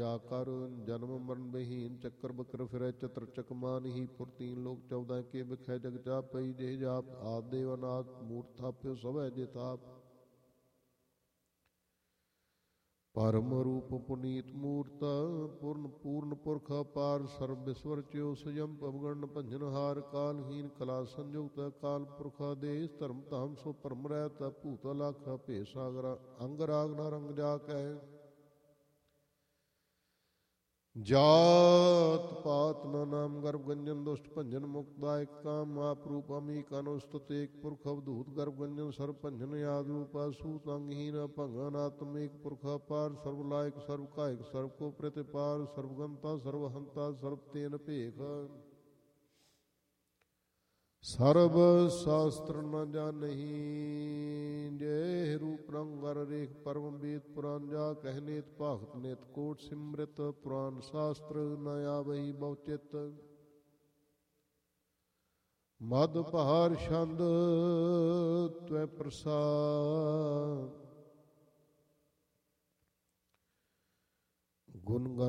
ਜਾ ਕਰ। ਜਨਮ ਮਰਨ ਬਹੀਨ ਚੱਕਰ ਬਕਰ ਫਿਰੈ ਚਤਰ ਚਕਮਾਨ ਹੀ। ਪੁਰ ਤੀਨ ਲੋਕ 14 ਕੇ ਬਿਖੈ ਜਗ ਚਾਪ ਪਈ। ਜੇ ਜਾਪ ਆਦ ਦੇਵ ਅਨਾਥ ਮੂਰਤ ਥਾਪਿਓ ਸਭੈ ਜੇ ਤਾਪ। ਪਰਮ ਰੂਪ ਪੁਨੀਤ ਮੂਰਤ ਪੂਰਨ ਪੂਰਨ ਪੁਰਖ ਅਪਾਰ। ਸਰਬ ਵਿਸਵਰ ਚਿਓ ਸਯਮ ਪਵਗਣ ਭੰਜਨ ਹਾਰ। ਕਾਲਹੀਨ ਕਲਾ ਸੰਯੁਕਤ ਕਾਲ ਪੁਰਖ ਆਦੇਸ। ਧਰਮ ਧਾਮ ਸੋ ਭਰਮ ਰਹਿਤ ਭੂਤ ਅਲਖ। ਭੇ ਸਾਗਰ ਅੰਗ ਰਾਗ ਨ ਰੰਗ ਜਾ ਕਹਿ। ਜਾਤ ਪਾਤ ਨ ਨਾਮ ਗਰਭ ਗੰਜਨ ਦੁਸ਼ਟ ਭੰਜਨ ਮੁਕਤਦਾਇਕ। ਕਾਮ ਆਪ ਰੂਪ ਅਮੀਕ ਅਨੁਸਤਤ ਏਕ ਪੁਰਖ ਅਵਧੂਤ ਗਰਭ ਗੰਜਨ। ਸਰਬ ਭੰਜਨ ਆਦ ਰੂਪ ਅਸੂਤ ਅੰਗਹੀਨ ਭੰਗਨ ਆਤਮ ਏਕ ਪੁਰਖ ਅਪਾਰ। ਸਰਬ ਲਾਇਕ ਸਰਬ ਕਾਇਕ ਸਰਬ ਕੋ ਪ੍ਰਤਿਪਾਰ। ਸਰਬ ਗੰਤਾ ਸਰਬ ਹੰਤਾ ਸਰਬ ਤੇਨ ਭੇਖ। ਸਰਬ ਸ਼ਾਸਤਰ ਨ ਜਾਨਹੀ। ਜੇ ਰੂਪ ਰੰਗ ਅਰ ਰੇਖ ਪਰਮ ਵੇਦ ਪੁਰਾਨ। ਜਾ ਕਹਿ ਨੇਤ ਭਾਗਤ ਨੇਤ ਕੋਟ ਸਿਮ੍ਰਿਤ। ਪੁਰਾਨ ਸ਼ਾਸਤਰ ਨ ਆਵਹੀ ਬਹੁ ਚਿਤ। ਮਦ ਭਾਰ ਛੰਦ ਤਵੈ ਪ੍ਰਸਾਦ। ਗੁਣ